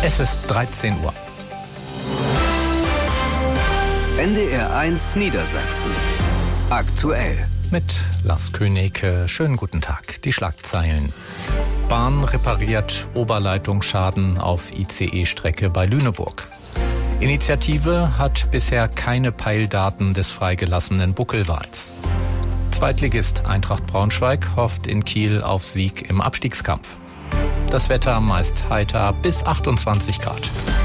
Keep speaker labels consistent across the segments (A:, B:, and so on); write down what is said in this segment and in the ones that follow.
A: Es ist 13 Uhr.
B: NDR 1 Niedersachsen. Aktuell.
A: Mit Lars König. Schönen guten Tag. Die Schlagzeilen. Bahn repariert Oberleitungsschaden auf ICE-Strecke bei Lüneburg. Initiative hat bisher keine Peildaten des freigelassenen Buckelwals. Zweitligist Eintracht Braunschweig hofft in Kiel auf Sieg im Abstiegskampf. Das Wetter meist heiter bis 28 Grad.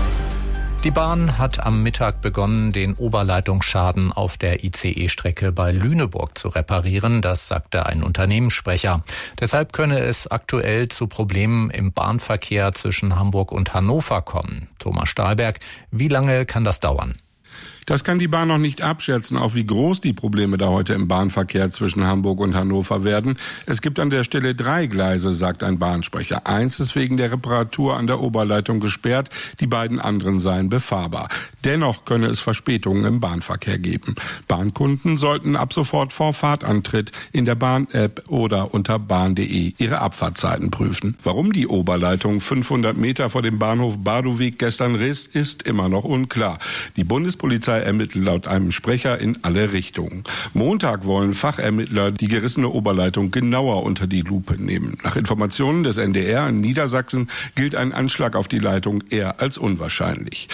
A: Die Bahn hat am Mittag begonnen, den Oberleitungsschaden auf der ICE-Strecke bei Lüneburg zu reparieren. Das sagte ein Unternehmenssprecher. Deshalb könne es aktuell zu Problemen im Bahnverkehr zwischen Hamburg und Hannover kommen. Thomas Stahlberg, wie lange kann das dauern?
C: Das kann die Bahn noch nicht abschätzen, auch wie groß die Probleme da heute im Bahnverkehr zwischen Hamburg und Hannover werden. Es gibt an der Stelle 3 Gleise, sagt ein Bahnsprecher. 1 ist wegen der Reparatur an der Oberleitung gesperrt, die beiden anderen seien befahrbar. Dennoch könne es Verspätungen im Bahnverkehr geben. Bahnkunden sollten ab sofort vor Fahrtantritt in der Bahn-App oder unter bahn.de ihre Abfahrtzeiten prüfen. Warum die Oberleitung 500 Meter vor dem Bahnhof Badoweg gestern riss, ist immer noch unklar. Die Bundespolizei ermittelt laut einem Sprecher in alle Richtungen. Montag wollen Fachermittler die gerissene Oberleitung genauer unter die Lupe nehmen. Nach Informationen des NDR in Niedersachsen gilt ein Anschlag auf die Leitung eher als unwahrscheinlich.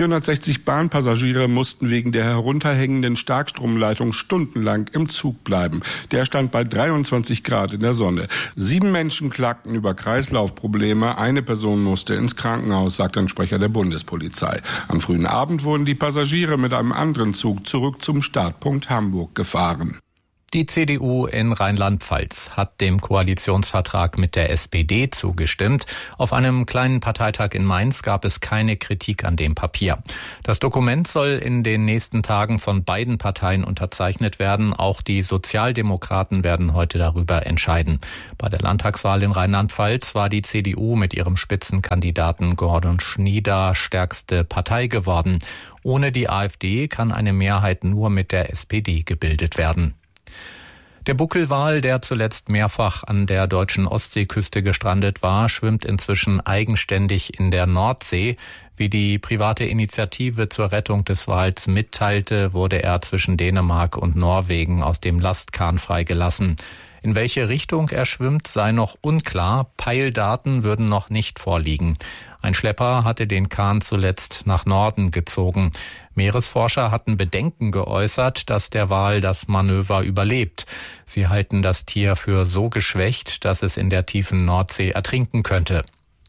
C: 460 Bahnpassagiere mussten wegen der herunterhängenden Starkstromleitung stundenlang im Zug bleiben. Der stand bei 23 Grad in der Sonne. 7 Menschen klagten über Kreislaufprobleme. Eine Person musste ins Krankenhaus, sagt ein Sprecher der Bundespolizei. Am frühen Abend wurden die Passagiere mit einem anderen Zug zurück zum Startpunkt Hamburg gefahren.
A: Die CDU in Rheinland-Pfalz hat dem Koalitionsvertrag mit der SPD zugestimmt. Auf einem kleinen Parteitag in Mainz gab es keine Kritik an dem Papier. Das Dokument soll in den nächsten Tagen von beiden Parteien unterzeichnet werden. Auch die Sozialdemokraten werden heute darüber entscheiden. Bei der Landtagswahl in Rheinland-Pfalz war die CDU mit ihrem Spitzenkandidaten Gordon Schnieder stärkste Partei geworden. Ohne die AfD kann eine Mehrheit nur mit der SPD gebildet werden. Der Buckelwal, der zuletzt mehrfach an der deutschen Ostseeküste gestrandet war, schwimmt inzwischen eigenständig in der Nordsee. Wie die private Initiative zur Rettung des Wals mitteilte, wurde er zwischen Dänemark und Norwegen aus dem Lastkahn freigelassen. In welche Richtung er schwimmt, sei noch unklar. Peildaten würden noch nicht vorliegen. Ein Schlepper hatte den Kahn zuletzt nach Norden gezogen. Meeresforscher hatten Bedenken geäußert, dass der Wal das Manöver überlebt. Sie halten das Tier für so geschwächt, dass es in der tiefen Nordsee ertrinken könnte.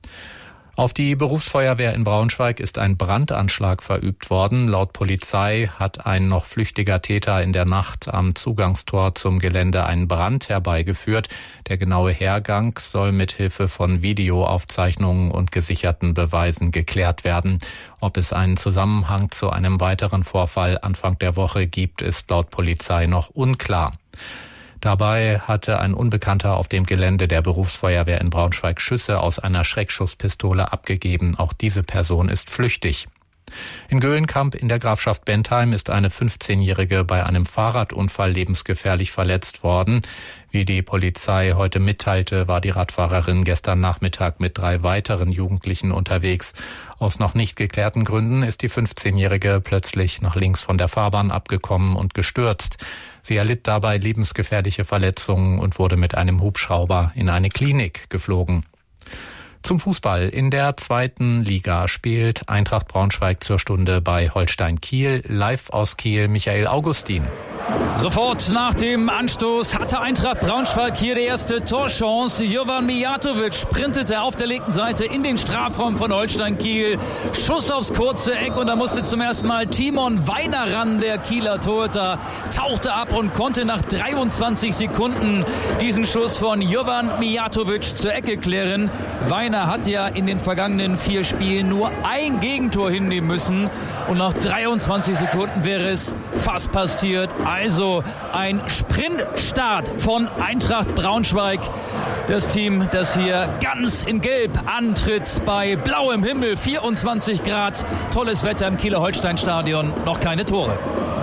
A: Auf die Berufsfeuerwehr in Braunschweig ist ein Brandanschlag verübt worden. Laut Polizei hat ein noch flüchtiger Täter in der Nacht am Zugangstor zum Gelände einen Brand herbeigeführt. Der genaue Hergang soll mit Hilfe von Videoaufzeichnungen und gesicherten Beweisen geklärt werden. Ob es einen Zusammenhang zu einem weiteren Vorfall Anfang der Woche gibt, ist laut Polizei noch unklar. Dabei hatte ein Unbekannter auf dem Gelände der Berufsfeuerwehr in Braunschweig Schüsse aus einer Schreckschusspistole abgegeben. Auch diese Person ist flüchtig. In Göhlenkamp in der Grafschaft Bentheim ist eine 15-Jährige bei einem Fahrradunfall lebensgefährlich verletzt worden. Wie die Polizei heute mitteilte, war die Radfahrerin gestern Nachmittag mit 3 weiteren Jugendlichen unterwegs. Aus noch nicht geklärten Gründen ist die 15-Jährige plötzlich nach links von der Fahrbahn abgekommen und gestürzt. Sie erlitt dabei lebensgefährliche Verletzungen und wurde mit einem Hubschrauber in eine Klinik geflogen. Zum Fußball. In der 2. Liga spielt Eintracht Braunschweig zur Stunde bei Holstein Kiel. Live aus Kiel, Michael Augustin.
D: Sofort nach dem Anstoß hatte Eintracht Braunschweig hier die erste Torchance. Jovan Mijatovic sprintete auf der linken Seite in den Strafraum von Holstein Kiel. Schuss aufs kurze Eck und da musste zum ersten Mal Timon Weiner ran. Der Kieler Torhüter tauchte ab und konnte nach 23 Sekunden diesen Schuss von Jovan Mijatovic zur Ecke klären. Weiner hat ja in den vergangenen 4 Spielen nur ein Gegentor hinnehmen müssen und nach 23 Sekunden wäre es fast passiert. Also ein Sprintstart von Eintracht Braunschweig. Das Team, das hier ganz in Gelb antritt bei blauem Himmel, 24 Grad. Tolles Wetter im Kieler Holstein-Stadion, noch keine Tore.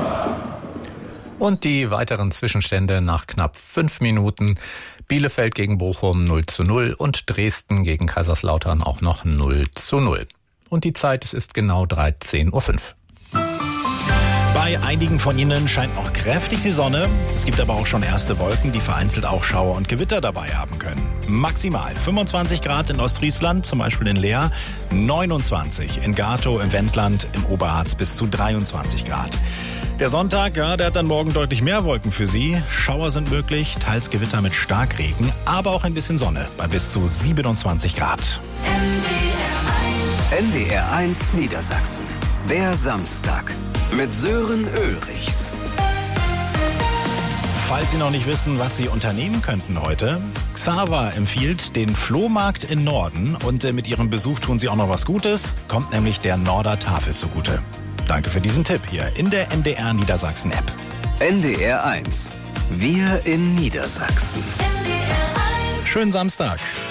A: Und die weiteren Zwischenstände nach knapp 5 Minuten. Bielefeld gegen Bochum 0:0 und Dresden gegen Kaiserslautern auch noch 0:0. und die Zeit, es ist genau 13:05 Uhr.
E: Bei einigen von Ihnen scheint noch kräftig die Sonne. Es gibt aber auch schon erste Wolken, die vereinzelt auch Schauer und Gewitter dabei haben können. Maximal 25 Grad in Ostfriesland, zum Beispiel in Leer, 29 in Gatow, im Wendland, im Oberharz bis zu 23 Grad. Der Sonntag, ja, der hat dann morgen deutlich mehr Wolken für Sie. Schauer sind möglich, teils Gewitter mit Starkregen, aber auch ein bisschen Sonne bei bis zu 27 Grad.
B: NDR 1 Niedersachsen. Der Samstag mit Sören Ulrichs.
E: Falls Sie noch nicht wissen, was Sie unternehmen könnten heute, Xaver empfiehlt den Flohmarkt in Norden und mit Ihrem Besuch tun Sie auch noch was Gutes, kommt nämlich der Norder Tafel zugute. Danke für diesen Tipp hier in der NDR Niedersachsen App.
B: NDR 1. Wir in Niedersachsen.
E: Schönen Samstag.